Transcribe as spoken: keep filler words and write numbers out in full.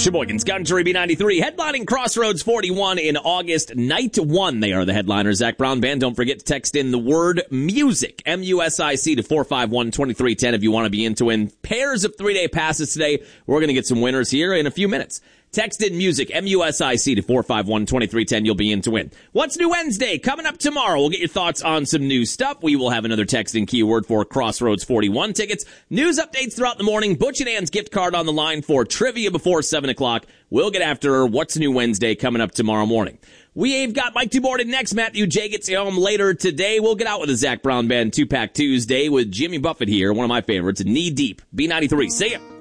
Sheboygan's Country B ninety-three, headlining Crossroads forty-one in August. Night one, they are the headliners. Zac Brown Band. Don't forget to text in the word music, M U S I C, to four five one, two three one zero if you want to be in to win pairs of three-day passes today. We're going to get some winners here in a few minutes. Text in music, M U S I C, to four five one, two three one zero. You'll be in to win. What's New Wednesday? Coming up tomorrow. We'll get your thoughts on some new stuff. We will have another text in keyword for Crossroads forty-one tickets. News updates throughout the morning. Butch and Ann's gift card on the line for trivia before seven o'clock. We'll get after What's New Wednesday coming up tomorrow morning. We've got Mike Duborden next. Matthew J gets you home later today. We'll get out with the Zac Brown Band two-pack Tuesday with Jimmy Buffett here, one of my favorites, Knee Deep. B ninety-three. See ya.